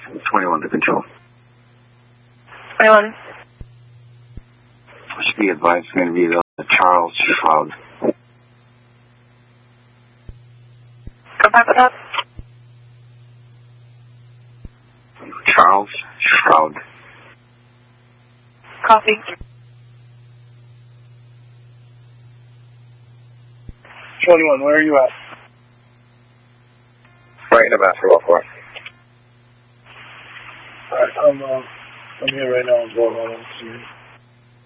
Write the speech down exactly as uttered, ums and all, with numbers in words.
twenty-one to control. twenty-one. Should be advised, it's going to be the Charles Shroud. Go back with that. Charles Shroud. Copy. twenty-one, where are you at? Right in the basketball court. Alright, I'm, uh, I'm here right now as well. I don't see you.